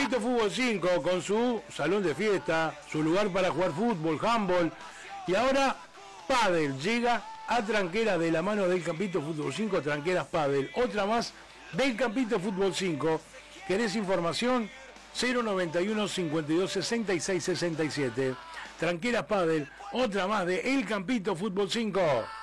Campito Fútbol 5 con su salón de fiesta, su lugar para jugar fútbol, handball. Y ahora Padel llega a Tranqueras de la mano del Campito Fútbol 5, Tranqueras Padel. Otra más del Campito Fútbol 5. ¿Querés información? 091 52 66 67. Tranqueras Padel, otra más de El Campito Fútbol 5.